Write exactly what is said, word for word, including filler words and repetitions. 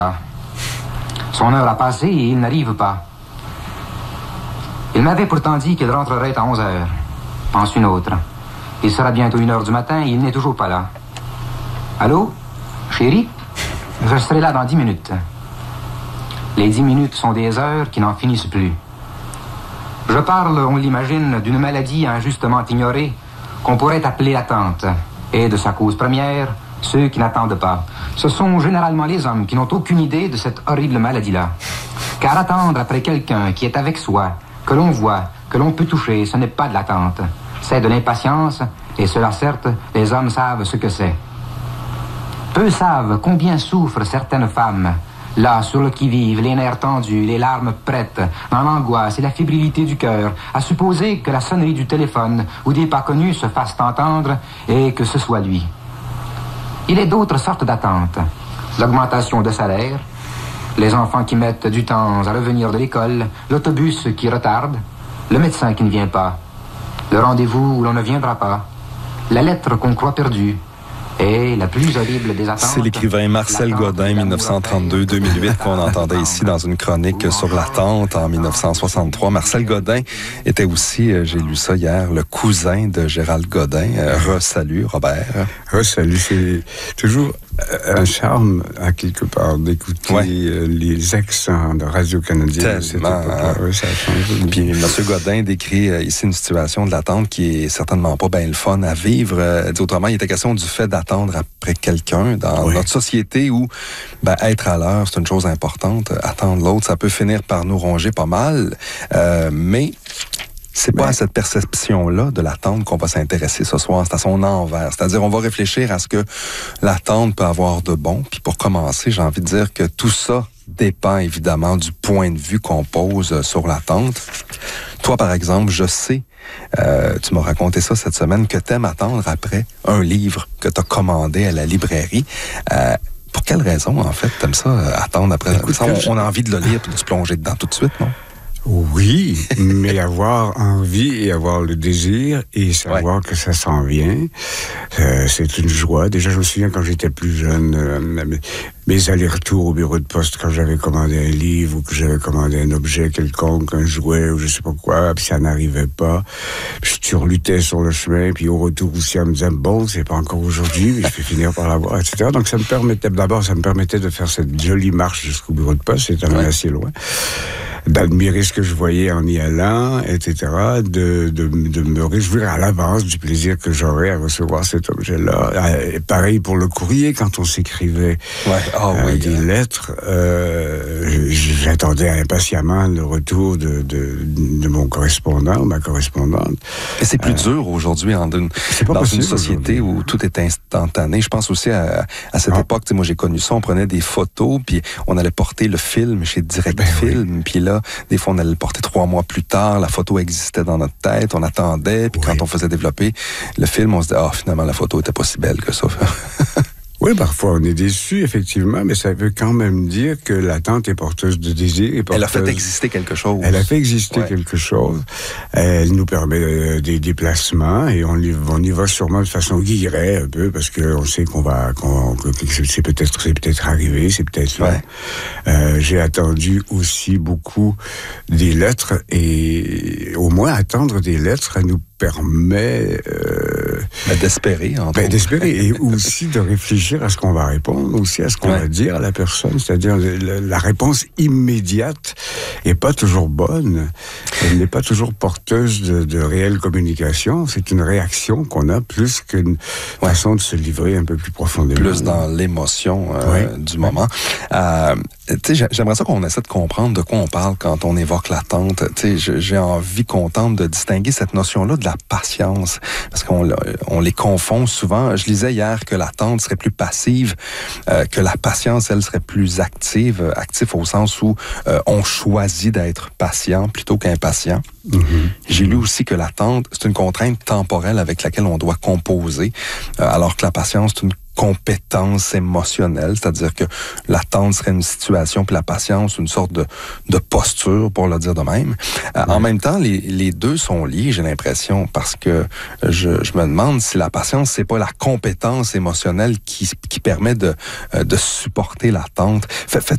Son heure a passé et il n'arrive pas. Il m'avait pourtant dit qu'il rentrerait à onze heures. Pense une autre. Il sera bientôt une heure du matin et il n'est toujours pas là. Allô? Chérie? Je serai là dans dix minutes. Les dix minutes sont des heures qui n'en finissent plus. Je parle, on l'imagine, d'une maladie injustement ignorée qu'on pourrait appeler l'attente. Et de sa cause première, ceux qui n'attendent pas. Ce sont généralement les hommes qui n'ont aucune idée de cette horrible maladie-là. Car attendre après quelqu'un qui est avec soi, que l'on voit, que l'on peut toucher, ce n'est pas de l'attente. C'est de l'impatience, et cela, certes, les hommes savent ce que c'est. Peu savent combien souffrent certaines femmes, là, sur le qui-vive, les nerfs tendus, les larmes prêtes, dans l'angoisse et la fébrilité du cœur, à supposer que la sonnerie du téléphone ou des pas connus se fasse entendre et que ce soit lui. Il est d'autres sortes d'attentes. L'augmentation de salaire, les enfants qui mettent du temps à revenir de l'école, l'autobus qui retarde, le médecin qui ne vient pas, le rendez-vous où l'on ne viendra pas, la lettre qu'on croit perdue, et la plus horrible des attentes... C'est l'écrivain Marcel Godin, dix-neuf cent trente-deux à deux mille huit, qu'on entendait ici dans une chronique sur l'attente en dix-neuf cent soixante-trois. Marcel Godin était aussi, j'ai lu ça hier, le cousin de Gérald Godin. Re-salut, Robert. Re-salut, c'est toujours un charme, à quelque part, d'écouter ouais. les accents de Radio-Canada. Tellement. Hein? Oui, ça a changé. Puis M. Godin décrit ici une situation de l'attente qui est certainement pas bien le fun à vivre. Euh, dit autrement, il était question du fait d'attendre après quelqu'un dans oui. notre société où ben, être à l'heure, c'est une chose importante. Attendre l'autre, ça peut finir par nous ronger pas mal. Euh, mais... C'est pas ben, à cette perception-là de l'attente qu'on va s'intéresser ce soir, c'est à son envers. C'est-à-dire, on va réfléchir à ce que l'attente peut avoir de bon. Puis pour commencer, j'ai envie de dire que tout ça dépend évidemment du point de vue qu'on pose sur l'attente. Toi, par exemple, je sais, euh, tu m'as raconté ça cette semaine, que t'aimes attendre après un livre que t'as commandé à la librairie. Euh, pour quelle raison, en fait, t'aimes ça, euh, attendre après? Écoute, ça, on, on a envie de le lire et de se plonger dedans tout de suite, non? Oui, mais avoir envie et avoir le désir et savoir ouais. que ça s'en vient, euh, c'est une joie. Déjà, je me souviens quand j'étais plus jeune, euh, mes allers-retours au bureau de poste quand j'avais commandé un livre ou que j'avais commandé un objet quelconque, un jouet ou je sais pas quoi, puis ça n'arrivait pas. Puis je turlutais sur le chemin, puis au retour aussi en me disant, bon, c'est pas encore aujourd'hui, mais je vais finir par l'avoir, et cetera. Donc ça me permettait, d'abord, ça me permettait de faire cette jolie marche jusqu'au bureau de poste, c'est ouais. assez loin, d'admirer ce que je voyais en y allant, et cetera, de, de, de me réjouir à l'avance du plaisir que j'aurais à recevoir cet objet-là. Et pareil pour le courrier, quand on s'écrivait ouais. oh, euh, oui, des euh... lettres, euh, j'attendais impatiemment le retour de, de, de mon correspondant, ma correspondante. Et c'est plus euh, dur aujourd'hui en une, dans possible, une société où tout est instantané. Je pense aussi à, à cette ah. époque, moi j'ai connu ça, on prenait des photos, puis on allait porter le film chez Direct ben, Film, oui. puis là, des fois, on allait le porter trois mois plus tard. La photo existait dans notre tête. On attendait. Puis oui. quand on faisait développer le film, on se disait, ah, oh, finalement, la photo était pas si belle que ça. Oui, parfois on est déçu, effectivement, mais ça veut quand même dire que l'attente est porteuse de désir. Est porteuse... Elle a fait exister quelque chose. Elle a fait exister ouais. quelque chose. Elle nous permet euh, des déplacements et on y, on y va sûrement de façon guillerée un peu parce qu'on sait qu'on va, qu'on, que c'est peut-être, c'est peut-être arrivé, c'est peut-être là. Ouais. Euh, j'ai attendu aussi beaucoup des lettres et au moins attendre des lettres, ça nous permet euh, ben, d'espérer, en ben, d'espérer et aussi de réfléchir à ce qu'on va répondre, aussi à ce qu'on ouais. va dire à la personne, c'est-à-dire la, la réponse immédiate est pas toujours bonne, elle n'est pas toujours porteuse de, de réelle communication, c'est une réaction qu'on a plus qu'une ouais. façon de se livrer un peu plus profondément. Plus dans l'émotion euh, ouais. du moment. Euh, tu sais, j'aimerais ça qu'on essaie de comprendre de quoi on parle quand on évoque l'attente. Tu sais, j'ai envie qu'on tente de distinguer cette notion-là de la patience, parce qu'on on les confond souvent. Je lisais hier que l'attente serait plus passive, euh, que la patience, elle, serait plus active, active au sens où euh, on choisit d'être patient plutôt qu'impatient. Mm-hmm. J'ai lu aussi que l'attente, c'est une contrainte temporelle avec laquelle on doit composer, euh, alors que la patience, c'est une compétence émotionnelle, c'est-à-dire que l'attente serait une situation, puis la patience, une sorte de, de posture, pour le dire de même. Euh, ouais. En même temps, les, les deux sont liés, j'ai l'impression, parce que je, je me demande si la patience, c'est pas la compétence émotionnelle qui, qui permet de, de supporter l'attente. Fait, fait,